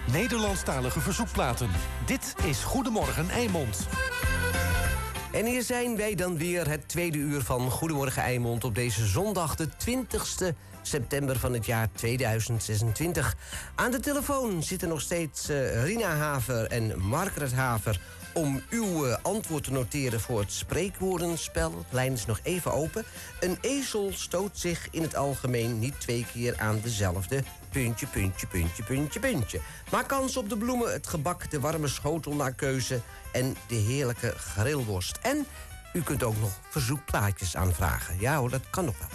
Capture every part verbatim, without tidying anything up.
Nederlandstalige verzoekplaten. Dit is Goedemorgen Eimond. En hier zijn wij dan weer, het tweede uur van Goedemorgen Eimond... op deze zondag, de twintigste september van het jaar tweeduizend zesentwintig. Aan de telefoon zitten nog steeds uh, Rina Haver en Margaret Haver... om uw uh, antwoord te noteren voor het spreekwoordenspel. De lijn is nog even open. Een ezel stoot zich in het algemeen niet twee keer aan dezelfde... puntje, puntje, puntje, puntje, puntje. Maak kans op de bloemen, het gebak, de warme schotel naar keuze... en de heerlijke grillworst. En u kunt ook nog verzoekplaatjes aanvragen. Ja hoor, dat kan nog wel.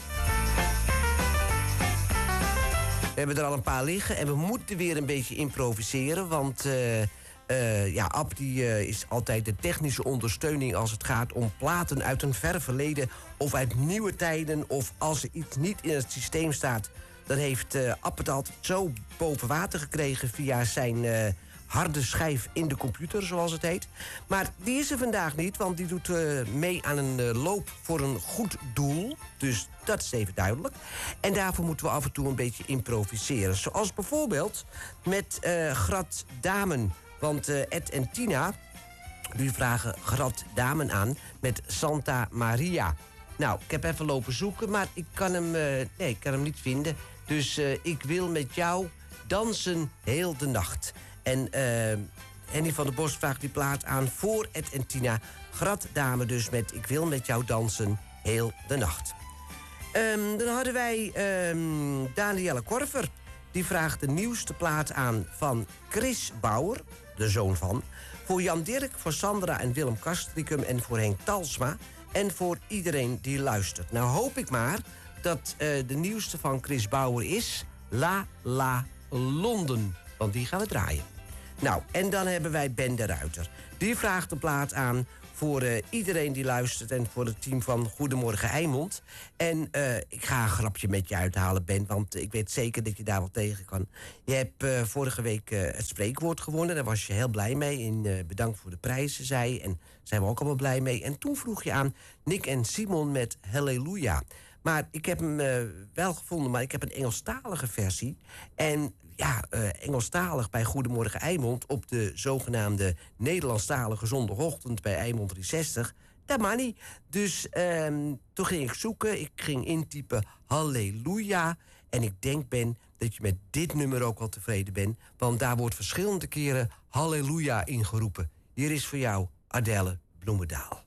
We hebben er al een paar liggen en we moeten weer een beetje improviseren... want uh, uh, ja, Ab die, uh, is altijd de technische ondersteuning... als het gaat om platen uit een ver verleden of uit nieuwe tijden... of als er iets niet in het systeem staat... dan heeft uh, Ab het altijd zo boven water gekregen... via zijn uh, harde schijf in de computer, zoals het heet. Maar die is er vandaag niet, want die doet uh, mee aan een uh, loop voor een goed doel. Dus dat is even duidelijk. En daarvoor moeten we af en toe een beetje improviseren. Zoals bijvoorbeeld met uh, Grat Damen. Want uh, Ed en Tina, die vragen Grat Damen aan met Santa Maria. Nou, ik heb even lopen zoeken, maar ik kan hem, uh, nee, ik kan hem niet vinden. Dus uh, ik wil met jou dansen heel de nacht. En uh, Henny van der Bos vraagt die plaat aan voor Ed en Tina. Grat Dame dus met Ik wil met jou dansen heel de nacht. Um, dan hadden wij um, Danielle Korver. Die vraagt de nieuwste plaat aan van Chris Bauer, de zoon van... voor Jan Dirk, voor Sandra en Willem Castricum en voor Henk Talsma... en voor iedereen die luistert. Nou hoop ik maar dat uh, de nieuwste van Chris Bauer is... La La Londen, want die gaan we draaien. Nou, en dan hebben wij Ben de Ruiter. Die vraagt de plaat aan voor uh, iedereen die luistert... en voor het team van Goedemorgen Eimond. En uh, ik ga een grapje met je uithalen, Ben... want ik weet zeker dat je daar wel tegen kan. Je hebt uh, vorige week uh, het spreekwoord gewonnen. Daar was je heel blij mee. En uh, bedankt voor de prijzen, zei je. En daar zijn we ook allemaal blij mee. En toen vroeg je aan Nick en Simon met Halleluja. Maar ik heb hem uh, wel gevonden, maar ik heb een Engelstalige versie. En ja, uh, Engelstalig bij Goedemorgen Eimond... op de zogenaamde Nederlandstalige zondagochtend bij Eimond driehonderdzestig... dat mag niet. Dus uh, toen ging ik zoeken, ik ging intypen Halleluja. En ik denk, Ben, dat je met dit nummer ook wel tevreden bent... want daar wordt verschillende keren Halleluja ingeroepen. Hier is voor jou Adelle Bloemendaal.